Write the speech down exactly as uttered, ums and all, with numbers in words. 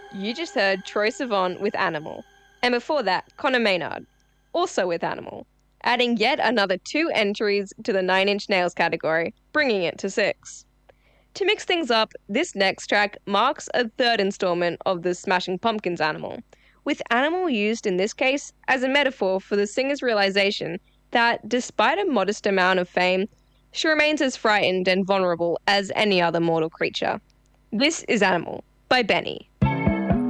You just heard Troye Sivan with Animal, and before that, Connor Maynard, also with Animal, adding yet another two entries to the Nine Inch Nails category, bringing it to six. To mix things up, this next track marks a third installment of the Smashing Pumpkins Animal, with Animal used in this case as a metaphor for the singer's realization that despite a modest amount of fame, she remains as frightened and vulnerable as any other mortal creature. This is Animal by Benny.